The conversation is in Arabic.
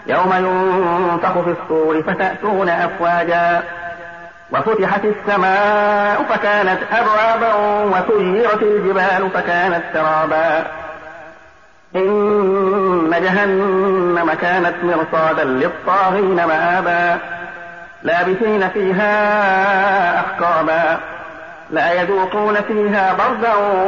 يوم ينفخ في الصور فتأتون أفواجا وفتحت السماء فكانت أبوابا وسيرت الجبال فكانت سرابا إن جهنم كانت مرصادا للطاغين مآبا لابثين فيها أحقابا لا يذوقون فيها بردا